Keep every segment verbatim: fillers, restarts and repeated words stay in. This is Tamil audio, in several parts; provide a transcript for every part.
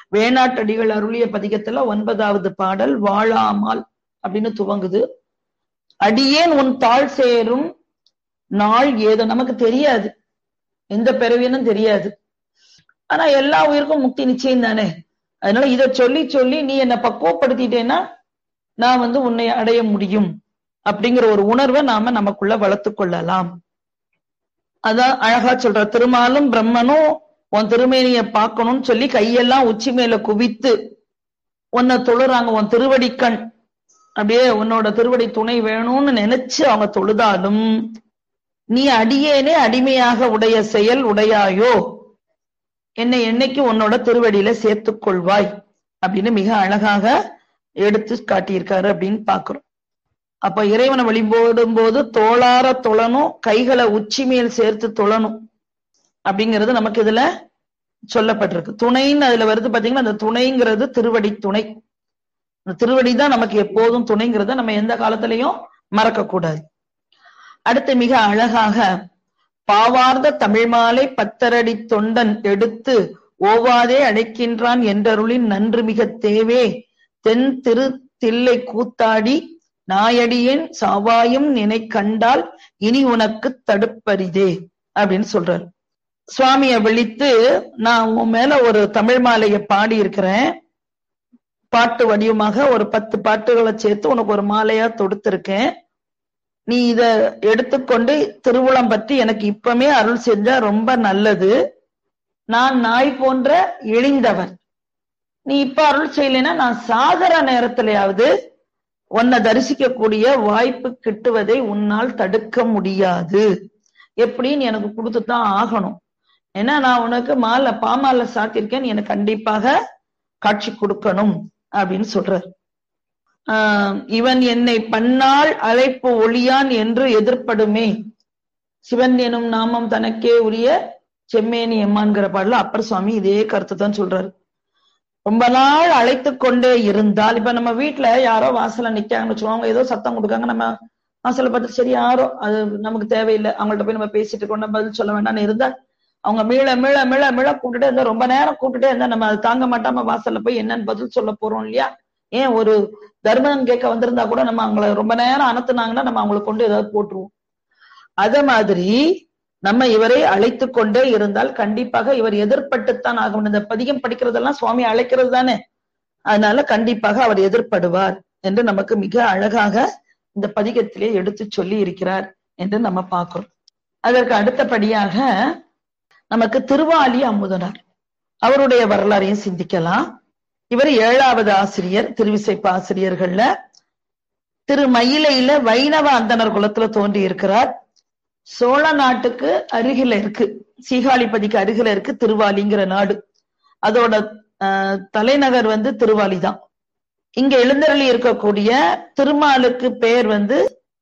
வேணாட்டடிகள் அருளிய பதிகத்துல ஒன்பதாவது பாடல் வாழாமால் அப்படின்னு துவங்குது. அடியேன் உன் தாழ் சேரும் நாள் ஏதோ, நமக்கு தெரியாது, எந்த பிறவினும் தெரியாது. ஆனா எல்லா உயிருக்கும் முக்தி நிச்சயம் தானே. அதனால இதை சொல்லி சொல்லி நீ என்னை பக்குவப்படுத்திட்டேன்னா நான் வந்து உன்னை அடைய முடியும் அப்படிங்கிற ஒரு உணர்வை நாம நமக்குள்ள வளர்த்து கொள்ளலாம். அதான் அழகா சொல்ற, திருமாலும் பிரம்மனும் உன் திருமேனிய பார்க்கணும்னு சொல்லி கையெல்லாம் உச்சி மேல குவித்து உன்னை தொழுறாங்க. உன் திருவடிக்கண் அப்படியே உன்னோட திருவடி துணை வேணும்னு நினைச்சு அவங்க தொழுதாலும் நீ அடியேனே அடிமையாக உடைய செயல் உடையாயோ, என்னை என்னைக்கு உன்னோட திருவடியில சேர்த்துக் கொள்வாய் அப்படின்னு மிக அழகாக எடுத்து காட்டியிருக்காரு அப்படின்னு பாக்குறோம். அப்ப இறைவனை வழிபடும் போது தோளார தொழணும், கைகளை உச்சி மேல் சேர்த்து தொழணும் அப்படிங்கிறது நமக்கு இதுல சொல்லப்பட்டிருக்கு. துணைன்னு அதுல வருது பாத்தீங்கன்னா, அந்த துணைங்கிறது திருவடி துணை. அந்த திருவடி தான் நமக்கு எப்போதும் துணைங்கிறத நம்ம எந்த காலத்திலையும் மறக்க கூடாது. அடுத்து மிக அழகாக பாவார்ந்த தமிழ் மாலை பத்தரடி தொண்டன் எடுத்து ஓவாதே அழைக்கின்றான் என்றருளின் நன்று மிக தேவே தென் திரு தில்லை கூத்தாடி நாயடியேன் சாவாயும் நினை கண்டால் இனி உனக்கு தடுப்பரிதே அப்படின்னு சொல்றாரு. சுவாமிய விழித்து, நான் உன் மேல ஒரு தமிழ் மாலையை பாடி இருக்கிறேன், பாட்டு வடிவமாக ஒரு பத்து பாட்டுகளை சேர்த்து உனக்கு ஒரு மாலையா தொடுத்திருக்கேன். நீ இத எடுத்துக்கொண்டு திருவுளம் பற்றி எனக்கு இப்பமே அருள் செஞ்சா ரொம்ப நல்லது. நான் நாய் போன்ற இழிந்தவன், நீ இப்ப அருள் செய்யலைன்னா நான் சாகர நேரத்திலேயாவது உன்னை தரிசிக்கக்கூடிய வாய்ப்பு கிட்டுவதை உன்னால் தடுக்க முடியாது. எப்படின்னு எனக்கு கொடுத்துதான் ஆகணும். ஏன்னா நான் உனக்கு மாலை பாமாலை சாத்திருக்கேன், நீ எனக்கு கண்டிப்பாக காட்சி கொடுக்கணும் அப்படின்னு சொல்றார். ஆஹ் இவன் என்னை பன்னாள் அழைப்பு ஒளியான் என்று எதிர்ப்படுமே, சிவன் எனும் நாமம் தனக்கே உரிய செம்மேனி எம்மான்கிற பாடல அப்பர் சுவாமி இதே கருத்து தான் சொல்றாரு. ரொம்ப நாள் அழைத்து கொண்டே இருந்தால், இப்ப நம்ம வீட்டுல யாரோ வாசல நிக்காங்கன்னு வச்சுக்கோங்க, ஏதோ சத்தம் கொடுக்காங்க, நம்ம வாசலை பார்த்து சரி யாரோ அது நமக்கு தேவையில்லை, அவங்கள்ட்ட போய் நம்ம பேசிட்டு இருக்கோம், நம்ம பதில் சொல்ல வேண்டாம்னு இருந்தா அவங்க மீள மீள மீள மீள கூப்பிட்டுட்டே இருந்தா, ரொம்ப நேரம் கூப்பிட்டுட்டே இருந்தா நம்ம அது தாங்க மாட்டாம வாசல்ல போய் என்னன்னு பதில் சொல்ல போறோம் இல்லையா. ஏன் ஒரு தர்மம் கேட்க வந்திருந்தா கூட நம்ம அவங்கள ரொம்ப நேரம் அனுத்துனாங்கன்னா நம்ம அவங்களை கொண்டு ஏதாவது போட்டுருவோம். அத மாதிரி நம்ம இவரை அழைத்து கொண்டே இருந்தால் கண்டிப்பாக இவர் எதிர்பட்டுத்தான் ஆகும். இந்த பதிகம் படிக்கிறதெல்லாம் சுவாமி அழைக்கிறது தானே, அதனால கண்டிப்பாக அவர் எதிர்படுவார் என்று நமக்கு மிக அழகாக இந்த பதிகத்திலே எடுத்து சொல்லி இருக்கிறார் என்று நம்ம பார்க்கிறோம். அதற்கு அடுத்தபடியாக நமக்கு திருவாலி அமுதனார், அவருடைய வரலாறையும் சிந்திக்கலாம். இவர் ஏழாவது ஆசிரியர், திருவிசைப்ப ஆசிரியர்கள்ல திரு மயிலையில வைணவ அந்தனர் குலத்துல தோன்றி இருக்கிறார். சோழ நாட்டுக்கு அருகில இருக்கு, சீகாழிப்பதிக்கு அருகில இருக்கு திருவாலிங்கிற நாடு. அதோட அஹ் தலைநகர் வந்து திருவாலி தான். இங்க எழுந்தருளி இருக்கக்கூடிய திருமாலுக்கு பெயர் வந்து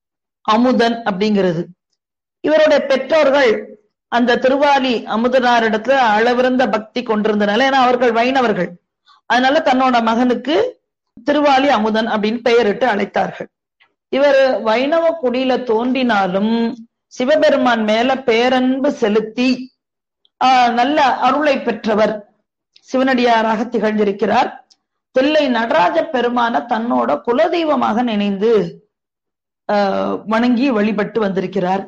அமுதன் அப்படிங்கிறது. இவருடைய பெற்றோர்கள் அந்த திருவாலி அமுதனாரிடத்துல அளவிறந்த பக்தி கொண்டிருந்தனால, ஏன்னா அவர்கள் வைணவர்கள், அதனால தன்னோட மகனுக்கு திருவாலி அமுதன் அப்படின்னு பெயரிட்டு அழைத்தார்கள். இவர் வைணவ குடியில தோன்றினாலும் சிவபெருமான் மேல பேரன்பு செலுத்தி ஆஹ் நல்ல அருளை பெற்றவர், சிவனடியாராக திகழ்ந்திருக்கிறார். தில்லை நடராஜ பெருமான தன்னோட குலதெய்வமாக நினைந்து ஆஹ் வணங்கி வழிபட்டு வந்திருக்கிறார்.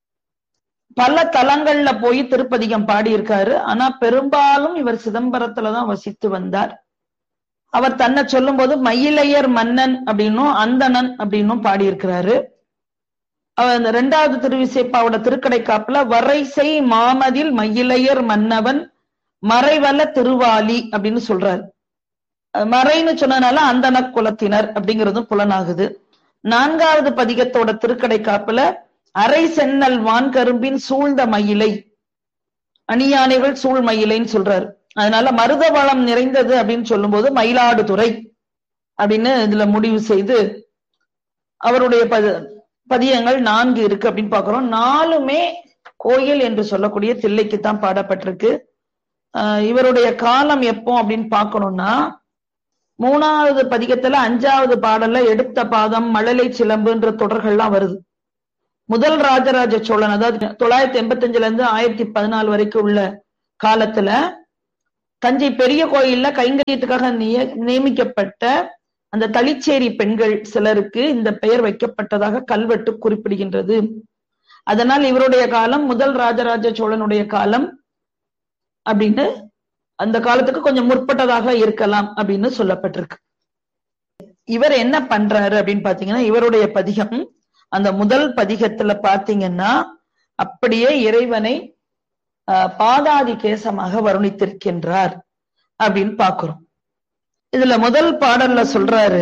பல தலங்கள்ல போய் திருப்பதிகம் பாடியிருக்காரு. ஆனா பெரும்பாலும் இவர் சிதம்பரத்துலதான் வசித்து வந்தார். அவர் தன்னை சொல்லும் போது மயிலையர் மன்னன் அப்படின்னும் அந்தணன் அப்படின்னும் பாடியிருக்கிறாரு. அவர் இந்த இரண்டாவது திருவிசைப்பாவோட திருக்கடை காப்புல வரைசை மாமதில் மயிலையர் மன்னவன் மறைவல திருவாலி அப்படின்னு சொல்றாரு. மறைன்னு சொன்னதுனால அந்தன குலத்தினர் அப்படிங்கிறதும் புலனாகுது. நான்காவது பதிகத்தோட திருக்கடை காப்புல அரை சென்னல் வான்கரும்பின் சூழ்ந்த மயிலை, அணியானைகள் சூழ் மயிலைன்னு சொல்றாரு. அதனால மருதவளம் நிறைந்தது அப்படின்னு சொல்லும் போது மயிலாடுதுறை அப்படின்னு இதுல முடிவு செய்து அவருடைய பதி பதியங்கள் நான்கு இருக்கு அப்படின்னு பாக்குறோம். நாலுமே கோயில் என்று சொல்லக்கூடிய தில்லைக்குத்தான் பாடப்பட்டிருக்கு. ஆஹ் இவருடைய காலம் எப்போ அப்படின்னு பாக்கணும்னா, மூணாவது பதிகத்துல அஞ்சாவது பாடல்ல எடுத்த பாதம் மழலை சிலம்புன்ற தொடர்கள்லாம் வருது. முதல் ராஜராஜ சோழன், அதாவது தொள்ளாயிரத்தி எண்பத்தி அஞ்சுல இருந்து ஆயிரத்தி பதினாலு வரைக்கும் உள்ள காலத்துல தஞ்சை பெரிய கோயில்ல கைங்கரியத்துக்காக நியமிக்கப்பட்ட அந்த தளிச்சேரி பெண்கள் சிலருக்கு இந்த பெயர் வைக்கப்பட்டதாக கல்வெட்டு குறிப்பிடுகின்றது. அதனால் இவருடைய காலம் முதல் ராஜராஜ சோழனுடைய காலம் அப்படின்னு, அந்த காலத்துக்கு கொஞ்சம் முற்பட்டதாக இருக்கலாம் அப்படின்னு சொல்லப்பட்டிருக்கு. இவர் என்ன பண்றாரு அப்படின்னு பாத்தீங்கன்னா, இவருடைய பதிகம் அந்த முதல் பதிகத்துல பாத்தீங்கன்னா அப்படியே இறைவனை பாதாதி கேசமாக வருணித்திருக்கின்றார் அப்படின்னு பாக்குறோம். இதுல முதல் பாடல்ல சொல்றாரு,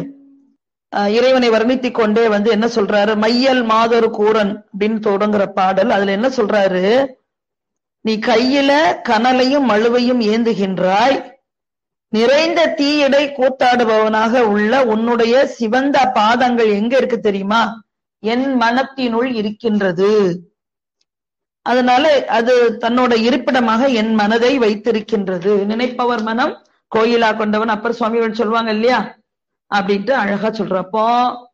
இறைவனை வர்ணித்திக் கொண்டே வந்து என்ன சொல்றாரு, மையல் மாதொரு கூரன் அப்படின்னு தொடங்குற பாடல். அதுல என்ன சொல்றாரு, நீ கையில கனலையும் மழுவையும் ஏந்துகின்றாய், நிறைந்த தீயடை கூத்தாடுபவனாக உள்ள உன்னுடைய சிவந்த பாதங்கள் எங்க இருக்கு தெரியுமா, என் மனத்தினுள் இருக்கின்றது. அதனால அது தன்னோட இருப்பிடமாக என் மனதை வைத்திருக்கின்றது. நினைப்பவர் மனம் கோயிலா கொண்டவன் அப்பர் சுவாமிகள் சொல்லுவாங்க இல்லையா, அப்படின்ட்டு அழகா சொல்றப்போ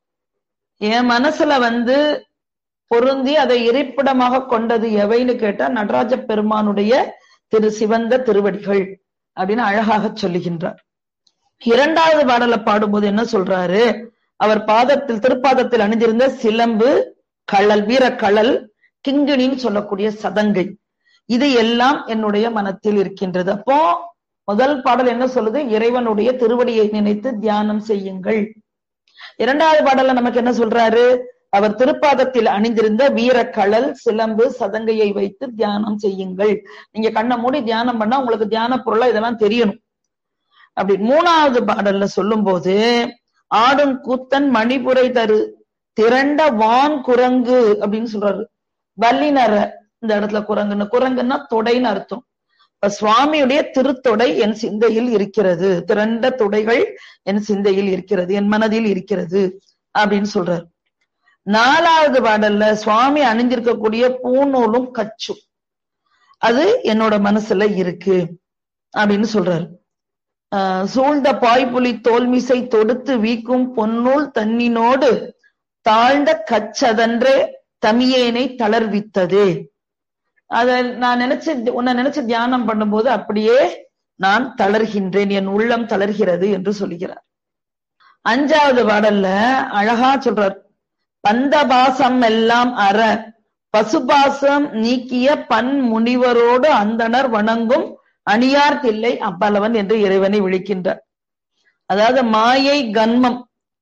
என் மனசுல வந்து பொருந்தி அதை இருப்பிடமாக கொண்டது எவைன்னு கேட்டா நடராஜ பெருமானுடைய திரு சிவந்த திருவடிகள் அப்படின்னு அழகாக சொல்லுகின்றார். இரண்டாவது பாடலை பாடும்போது என்ன சொல்றாரு, அவர் பாதத்தில் திருப்பாதத்தில் அணிந்திருந்த சிலம்பு, கழல், வீர கழல், கிங்கிணின்னு சொல்லக்கூடிய சதங்கை, இது எல்லாம் என்னுடைய மனத்தில் இருக்கின்றது. அப்போ முதல் பாடல் என்ன சொல்லுது, இறைவனுடைய திருவடியை நினைத்து தியானம் செய்யுங்கள். இரண்டாவது பாடல்ல நமக்கு என்ன சொல்றாரு, அவர் திருப்பாதத்தில் அணிந்திருந்த வீரக்கழல், சிலம்பு, சதங்கையை வைத்து தியானம் செய்யுங்கள். நீங்க கண்ணை மூடி தியானம் பண்ணா உங்களுக்கு தியான பொருளா இதெல்லாம் தெரியணும். அப்படி மூணாவது பாடல்ல சொல்லும் போது, ஆடும் கூத்தன் மணிபுரை தரு திரண்ட வான் குரங்கு அப்படின்னு சொல்றாரு. வல்லினர இந்த இடத்துல குரங்குன்னு, குரங்குன்னா தொடைன்னு அர்த்தம். இப்ப சுவாமியுடைய திருத்தொடை என் சிந்தையில் இருக்கிறது, திரண்ட தொடைகள் என் சிந்தையில் இருக்கிறது, என் மனதில் இருக்கிறது அப்படின்னு சொல்றாரு. நாலாவது பாடல்ல சுவாமி அணிந்திருக்கக்கூடிய பூநூலும் கச்சும் அது என்னோட மனசுல இருக்கு அப்படின்னு சொல்றாரு. ஆஹ் சூழ்ந்த பாய்புலி தோல்மிசை தொடுத்து வீக்கும் பொன்னூல் தன்னினோடு தாழ்ந்த கச்சதன்றே தமியேனை தளர்வித்ததே. அத நான் நினைச்சு உன்னை நினைச்சு தியானம் பண்ணும்போது அப்படியே நான் தளர்கின்றேன், என் உள்ளம் தளர்கிறது என்று சொல்லுகிறார். அஞ்சாவது பாடல்ல அழகா சொல்றார், பந்தபாசம் எல்லாம் அற பசுபாசம் நீக்கிய பன் முனிவரோடு அந்தணர் வணங்கும் அணியார் தில்லை அப்பலவன் என்று இறைவனை விழிக்கின்றார். அதாவது மாயை கன்மம்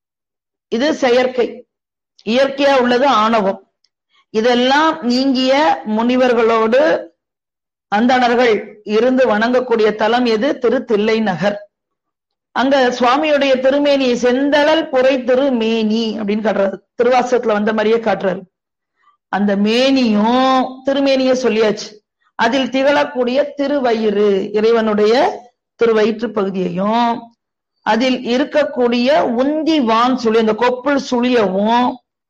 இது செயற்கை, இயற்கையா உள்ளது ஆணவம், இதெல்லாம் நீங்கிய முனிவர்களோடு அந்தணர்கள் இருந்து வணங்கக்கூடிய தலம் எது, திரு தில்லை நகர். அங்க சுவாமியுடைய திருமேனி செந்தழல் புரை திருமேனி அப்படின்னு காட்டுறாரு, திருவாசகத்துல வந்த மாதிரியே காட்டுறாரு. அந்த மேனியும் திருமேனிய சொல்லியாச்சு, அதில் திகழக்கூடிய திருவயிறு இறைவனுடைய திருவயிற்று பகுதியையும், அதில் இருக்கக்கூடிய உந்தி வான் சுழி அந்த கொப்புள் சுழியவும்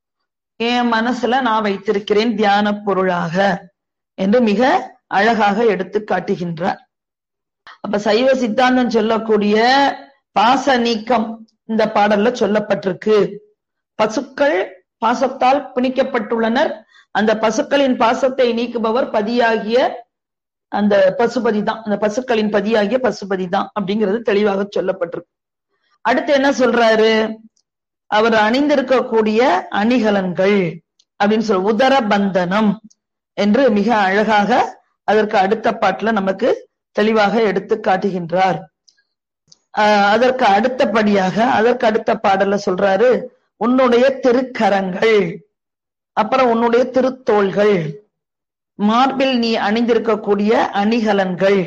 என் மனசுல நான் வைத்திருக்கிறேன் தியான பொருளாக என்று மிக அழகாக எடுத்து காட்டுகின்றார். அப்ப சைவ சித்தாந்தம் சொல்லக்கூடிய பாச நீக்கம் இந்த பாடல்ல சொல்லப்பட்டிருக்கு. பசுக்கள் பாசத்தால் பிணிக்கப்பட்டுள்ளனர், அந்த பசுக்களின் பாசத்தை நீக்குபவர் பதியாகிய அந்த பசுபதி தான், அந்த பசுக்களின் பதியாகிய பசுபதி தான் அப்படிங்கிறது தெளிவாக சொல்லப்பட்டிருக்கு. அடுத்து என்ன சொல்றாரு, அவர் அணிந்திருக்கக்கூடிய அணிகலன்கள் அப்படின்னு சொல்ற உதர பந்தனம் என்று மிக அழகாக அதற்கு அடுத்த பாட்டுல நமக்கு தெளிவாக எடுத்து காட்டுகின்றார். ஆஹ் அதற்கு அடுத்தபடியாக அதற்கு அடுத்த பாடல்ல சொல்றாரு, உன்னுடைய திருக்கரங்கள், அப்புறம் உன்னுடைய திருத்தோள்கள், மார்பில் நீ அணிந்திருக்கக்கூடிய அணிகலன்கள்,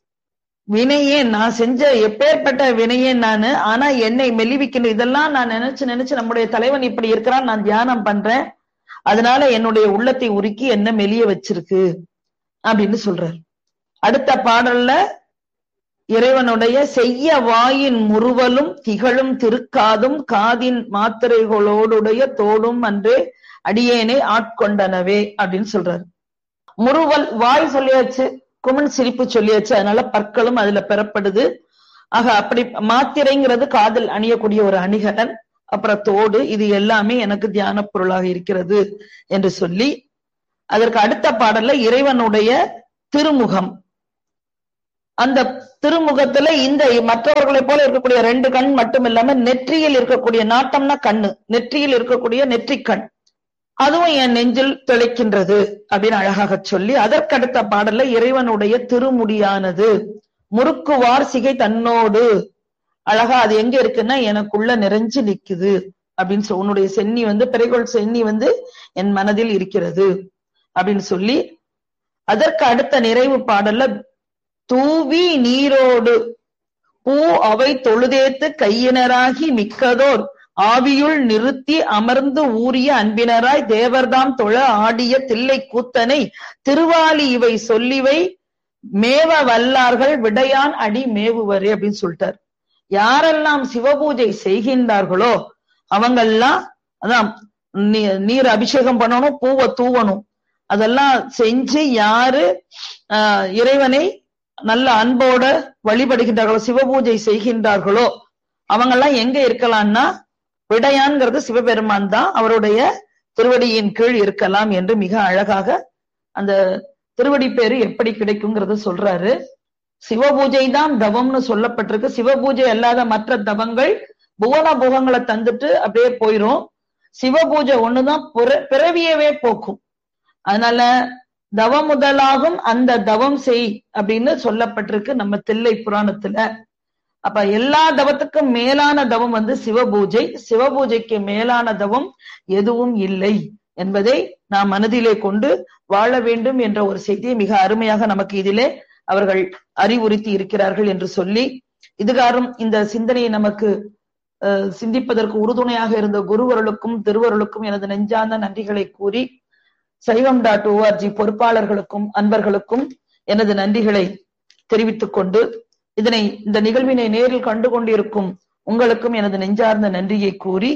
வினையே நான் செஞ்ச எப்பேற்பட்ட வினையே நானு, ஆனா என்னை மெலிவிக்கின்ற இதெல்லாம் நான் நினைச்சு நினைச்சு நம்முடைய தலைவன் இப்படி இருக்கிறான், நான் தியானம் பண்றேன், அதனால என்னுடைய உள்ளத்தை உருக்கி என்ன மெலிய வச்சிருக்கு அப்படின்னு சொல்றார். அடுத்த பாடல்ல இறைவனுடைய செய்ய வாயின் முறுவலும் திகழும் திருக்காதும் காதின் மாத்திரைகளோடுடைய தோடும் அன்றே அடியேனை ஆட்கொண்டனவே அப்படின்னு சொல்றாரு. முறுவல் வாய் சொல்லியாச்சு, குமன் சிரிப்பு சொல்லியாச்சு, அதனால பற்களும் அதுல பெறப்படுது. ஆக அப்படி மாத்திரைங்கிறது காதில் அணியக்கூடிய ஒரு அணிகலன், அப்புறம் தோடு, இது எல்லாமே எனக்கு தியான பொருளாக இருக்கிறது என்று சொல்லி அதற்கு அடுத்த பாடல்ல இறைவனுடைய திருமுகம், அந்த திருமுகத்துல இந்த மற்றவர்களை போல இருக்கக்கூடிய ரெண்டு கண் மட்டும் இல்லாம நெற்றியில் இருக்கக்கூடிய, நாட்டம்னா கண்ணு, நெற்றியில் இருக்கக்கூடிய நெற்றிக்கண் அதுவும் என் நெஞ்சில் திளைக்கின்றது அப்படின்னு அழகாக சொல்லி, அதற்கடுத்த பாடல்ல இறைவனுடைய திருமுடியானது முறுக்குவார் சிகை தன்னோடு, அழகா அது எங்க இருக்குன்னா எனக்குள்ள நிறைஞ்சு நிக்குது அப்படின்னு சொல்லி, உன்னுடைய சென்னி வந்து பிறைகொள் சென்னி வந்து என் மனதில் இருக்கிறது அப்படின்னு சொல்லி, அதற்கு அடுத்த நிறைவு பாடல்ல தூவி நீரோடு பூ அவை தொழுதேத்து கையினராகி மிக்கதோர் ஆவியுள் நிறுத்தி அமர்ந்து ஊறிய அன்பினராய் தேவர்தாம் தொழ ஆடிய தில்லை கூத்தனை திருவாலி இவை சொல்லிவை மேவ வல்லார்கள் விடையான் அடி மேவுவரே அப்படின்னு சொல்லிட்டார். யாரெல்லாம் சிவபூஜை செய்கின்றார்களோ அவங்கெல்லாம் அதான் நீர் அபிஷேகம் பண்ணணும், பூவை தூவணும், அதெல்லாம் செஞ்சு யாரு ஆஹ் இறைவனை நல்ல அன்போட வழிபடுகின்றார்களோ, சிவபூஜை செய்கின்றார்களோ அவங்கெல்லாம் எங்க இருக்கலாம்னா விடையான்ங்கிறது சிவபெருமான் தான், அவருடைய திருவடியின் கீழ் இருக்கலாம் என்று மிக அழகாக அந்த திருவடி பேரு எப்படி கிடைக்குங்கிறத சொல்றாரு. சிவபூஜை தான் தவம்னு சொல்லப்பட்டிருக்கு. சிவபூஜை அல்லாத மற்ற தவங்கள் புவன புகங்களை தந்துட்டு அப்படியே போயிரும். சிவபூஜை ஒண்ணுதான் பிறவியவே போக்கும். அதனால தவம் முதலாகும் அந்த தவம் செய் அப்படின்னு சொல்லப்பட்டிருக்கு நம்ம தில்லை புராணத்துல. அப்ப எல்லா தவத்துக்கும் மேலான தவம் வந்து சிவபூஜை. சிவபூஜைக்கு மேலான தவம் எதுவும் இல்லை என்பதை நாம் மனதிலே கொண்டு வாழ வேண்டும் என்ற ஒரு செய்தியை மிக அருமையாக நமக்கு இதிலே அவர்கள் அறிவுறுத்தி இருக்கிறார்கள் என்று சொல்லி, இதுகாரும் இந்த சிந்தனையை நமக்கு அஹ் சிந்திப்பதற்கு உறுதுணையாக இருந்த குருவருளுக்கும் திருவருளுக்கும் எனது நெஞ்சார்ந்த நன்றிகளை கூறி, சைவம் டாட் ஓஆர்ஜி பொறுப்பாளர்களுக்கும் அன்பர்களுக்கும் எனது நன்றிகளை தெரிவித்துக் கொண்டு, இதனை இந்த நிகழ்வினை நேரில் கண்டு கொண்டிருக்கும் உங்களுக்கும் எனது நெஞ்சார்ந்த நன்றியை கூறி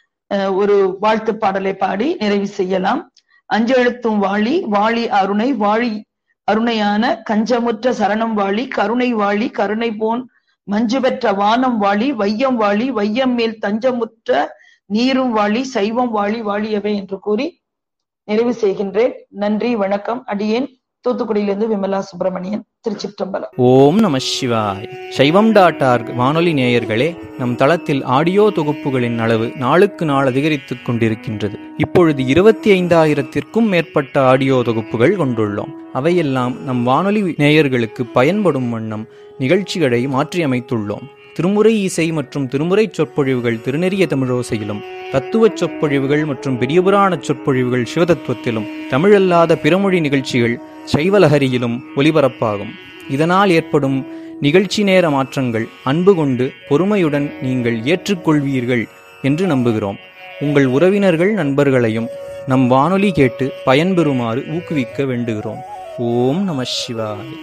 ஒரு வாழ்த்து பாடலை பாடி நிறைவு செய்யலாம். அஞ்செழுத்தும் வாழி வாழி அருணை வாழி அருணையான கஞ்சமுற்ற சரணம் வாழி கருணை வாழி கருணை போன் மஞ்சு பெற்ற வானம் வாழி வையம் வாழி வையம் மேல் தஞ்சமுற்ற நீரும் வாழி சைவம் வாழி வாழியவே என்று கூறி நிறைவு செய்கின்றேன். நன்றி, வணக்கம். அடியேன் தூத்துக்குடியிலிருந்து விமலா சுப்பிரமணியன், திருச்சிற்றம்பலம். ஓம் நம சிவாய். சைவம் டாட் ஆர்க் வானொலி நேயர்களே, நம் தளத்தில் ஆடியோ தொகுப்புகளின் அளவு நாளுக்கு நாள் அதிகரித்துக் கொண்டிருக்கின்றது. இப்பொழுது இருபத்தி ஐந்தாயிரத்திற்கும் மேற்பட்ட ஆடியோ தொகுப்புகள் கொண்டுள்ளோம். அவையெல்லாம் நம் வானொலி நேயர்களுக்கு பயன்படும் வண்ணம் நிகழ்ச்சிகளை மாற்றியமைத்துள்ளோம். திருமுறை இசை மற்றும் திருமுறை சொற்பொழிவுகள் திருநெறிய தமிழோசையிலும், தத்துவச் சொற்பொழிவுகள் மற்றும் பெரியபுராண சொற்பொழிவுகள் சிவதத்துவத்திலும், தமிழல்லாத பிறமொழி நிகழ்ச்சிகள் சைவலஹரியிலும் ஒலிபரப்பாகும். இதனால் ஏற்படும் நிகழ்ச்சி நேர மாற்றங்கள் அன்பு கொண்டு பொறுமையுடன் நீங்கள் ஏற்றுக்கொள்வீர்கள் என்று நம்புகிறோம். உங்கள் உறவினர்கள் நண்பர்களையும் நம் வானொலி கேட்டு பயன்பெறுமாறு ஊக்குவிக்க வேண்டுகிறோம். ஓம் நம சிவாய்.